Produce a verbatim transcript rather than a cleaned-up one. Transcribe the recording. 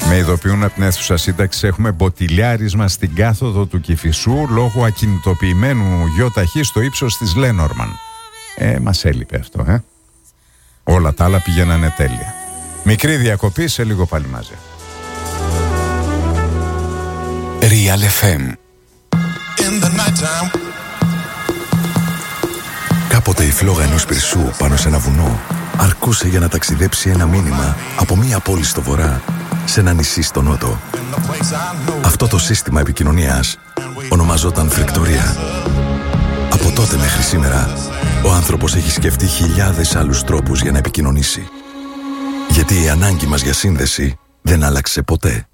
Με ειδοποιούν από την αίθουσα σύνταξης, έχουμε μποτιλιάρισμα στην κάθοδο του Κηφισού λόγω ακινητοποιημένου γιοταχή στο ύψος της Λένορμαν. Ε, μας έλειπε αυτό, ε. Όλα τα άλλα πηγαίνανε τέλεια. Μικρή διακοπή, σε λίγο πάλι μαζί. Real εφ εμ. Κάποτε η φλόγα ενός πυρσού πάνω σε ένα βουνό αρκούσε για να ταξιδέψει ένα μήνυμα από μία πόλη στο βορρά σε ένα νησί στο νότο. Αυτό το σύστημα επικοινωνίας ονομαζόταν φρικτορία. Από τότε μέχρι σήμερα, ο άνθρωπος έχει σκεφτεί χιλιάδες άλλους τρόπους για να επικοινωνήσει. Γιατί η ανάγκη μας για σύνδεση δεν άλλαξε ποτέ.